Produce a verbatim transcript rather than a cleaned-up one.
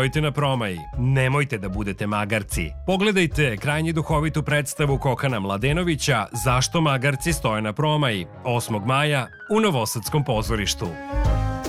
stojite na promaji, nemojte da budete magarci. Pogledajte krajnje duhovitu predstavu Kokana Mladenovića Zašto magarci stoje na promaji, osmog maja u Novosadskom pozorištu.